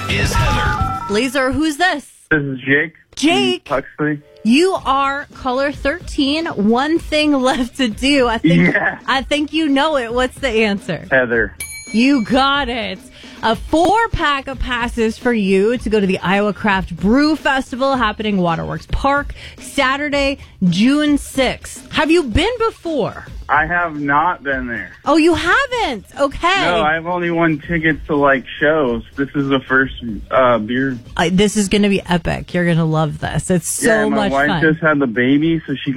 is Heather. Laser, who's this? This is Jake. Jake. Huxley. You are caller 13. One thing left to do. I think you know it. What's the answer? Heather. You got it. A 4-pack of passes for you to go to the Iowa Craft Brew Festival happening Waterworks Park Saturday, June 6th. Have you been before? I have not been there. Oh, you haven't? Okay. No, I've only won tickets to shows. This is the first beer. This is going to be epic. You're going to love this. It's so much fun. My wife just had the baby, so she